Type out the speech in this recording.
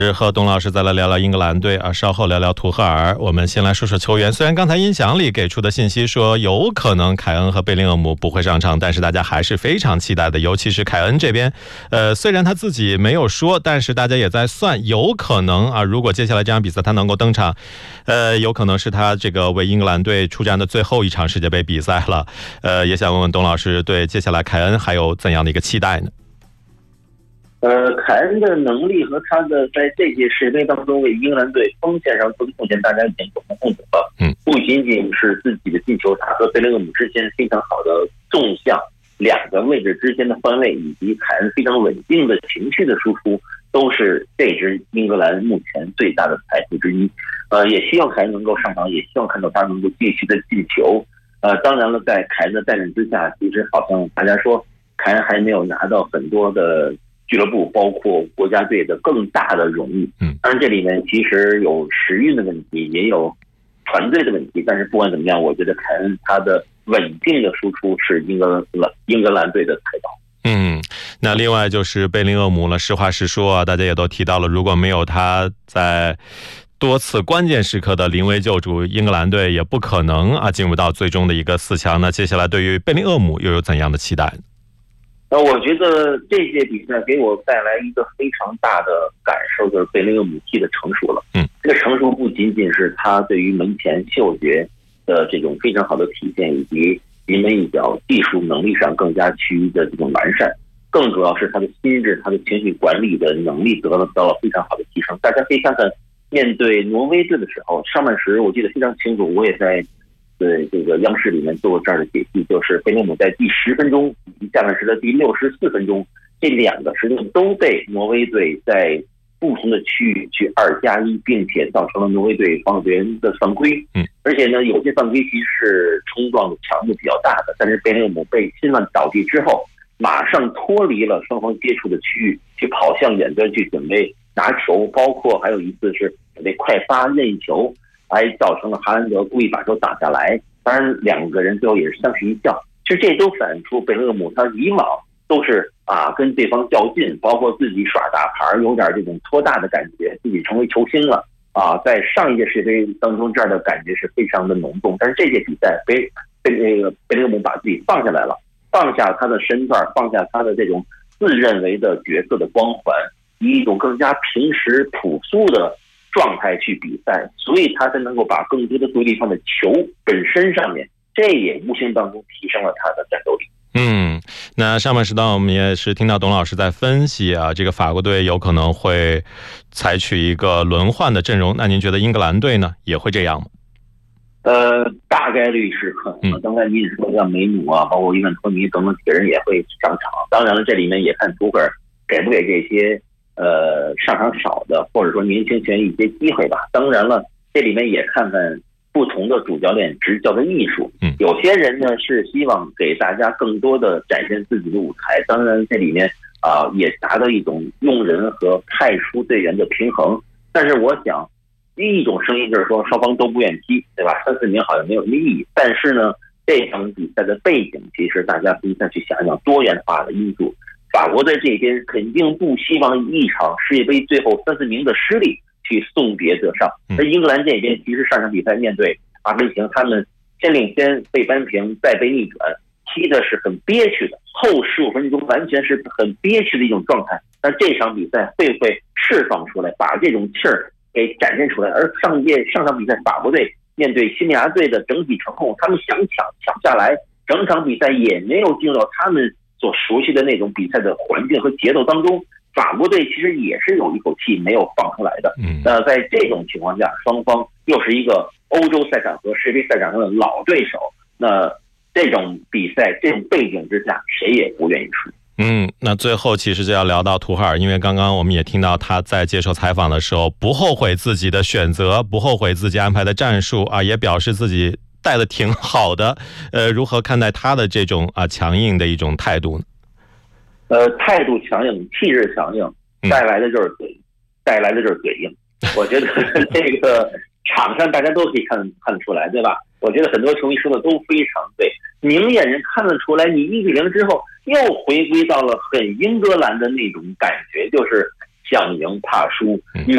和董老师再来聊聊英格兰队啊，稍后聊聊图赫尔。我们先来说说球员。虽然刚才音响里给出的信息说有可能凯恩和贝林厄姆不会上场，但是大家还是非常期待的。尤其是凯恩这边，虽然他自己没有说，但是大家也在算，有可能啊，如果接下来这场比赛他能够登场，有可能是他这个为英格兰队出战的最后一场世界杯比赛了。也想问问董老师对接下来凯恩还有怎样的一个期待呢？ 凯恩的能力和他的在这届世界杯当中为英格兰队锋线上做的贡献，大家已经有目共睹了。不仅仅是自己的进球，他和贝林厄姆之间非常好的纵向两个位置之间的换位，以及凯恩非常稳定的情绪的输出，都是这支英格兰目前最大的财富之一。也希望凯恩能够上场，也希望看到他能够继续的进球。当然了，在凯恩的带领之下，其实好像大家说凯恩还没有拿到很多的俱乐部包括国家队的更大的荣誉。当然这里面其实有时运的问题，也有团队的问题，但是不管怎么样，我觉得凯恩他的稳定的输出是英格兰队的财宝。 那另外就是贝林厄姆了，实话实说啊，大家也都提到了，如果没有他在多次关键时刻的临危救助，英格兰队也不可能啊进入到最终的一个4强。那接下来对于贝林厄姆又有怎样的期待？ 我觉得这届比赛给我带来一个非常大的感受，就是贝林厄姆踢的成熟了。这个成熟不仅仅是他对于门前嗅觉的这种非常好的体现，以及临门一脚技术能力上更加趋于的这种完善，更主要是他的心智、他的情绪管理的能力得到了非常好的提升。大家可以看看面对挪威队的时候，上半时我记得非常清楚，我也在这个央视里面做过这样的解析，就是贝林厄姆在第10分钟以及下半时的第64分钟，这2个时段都被挪威队在不同的区域去2+1，并且造成了挪威队防守队员的犯规。而且呢，有些犯规其实是冲撞的强度比较大的，但是贝林厄姆被侵犯倒地之后，马上脱离了双方接触的区域，去跑向远端去准备拿球，包括还有一次是准备快发任意球，还造成了哈兰德故意把球打下来，当然2个人最后也是相视一笑。其实这都反映出贝林厄姆他以往都是跟对方较劲，包括自己耍大牌，有点这种托大的感觉，自己成为球星了在上一届世界杯当中，这样的感觉是非常的浓重。但是这届比赛贝林厄姆把自己放下来了，放下他的身段，放下他的这种自认为的角色的光环，以一种更加平时朴素的状态去比赛，所以他才能够把更多的注意力放在球本身上面，这也无形当中提升了他的战斗力。 那上半时段我们也是听到董老师在分析啊，这个法国队有可能会采取一个轮换的阵容，那您觉得英格兰队呢也会这样吗？ 大概率是可能。刚才您说像梅努包括伊万托尼等等几个人也会上场，当然了，这里面也看图赫尔给不给这些上场少的或者说年轻球员一些机会吧。当然了，这里面也看看不同的主教练执教的艺术。有些人呢是希望给大家更多的展现自己的舞台，当然这里面也达到一种用人和派出队员的平衡。但是我想一种声音就是说双方都不愿踢，对吧？3-4名好像没有什么意义。但是呢，这场比赛的背景其实大家可以再去想一想多元化的因素。法国队这边肯定不希望一场世界杯最后3-4名的失利去送别得上。而英格兰这边其实上场比赛面对阿根廷，他们先领先被扳平再被逆转，踢的是很憋屈的，后15分钟完全是很憋屈的一种状态。但这场比赛会不会释放出来，把这种气儿给展现出来？而上场比赛法国队面对西班牙队的整体成控，他们想抢下来，整场比赛也没有进入到他们所熟悉的那种比赛的环境和节奏当中。法国队其实也是有一口气没有放出来的。在这种情况下，双方又是一个欧洲赛场和世界杯赛场上的老对手，那这种比赛这种背景之下，谁也不愿意输。 那最后其实就要聊到图赫尔，因为刚刚我们也听到他在接受采访的时候不后悔自己的选择，不后悔自己安排的战术也表示自己带的挺好的。如何看待他的这种强硬的一种态度呢？ 态度强硬，气质强硬，带来的就是嘴硬。我觉得这个场上大家都可以看得出来，对吧？我觉得很多球迷说的都非常对，明眼人看得出来，你1-0之后又回归到了很英格兰的那种感觉，就是想赢怕输，你